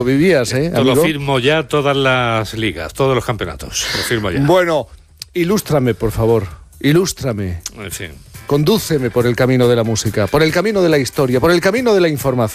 Vivías, Lo amigo? firmo ya todas las ligas, todos los campeonatos. Lo firmo ya. Bueno, ilústrame, por favor. Ilústrame. En fin. Condúceme por el camino de la música, por el camino de la historia, por el camino de la información.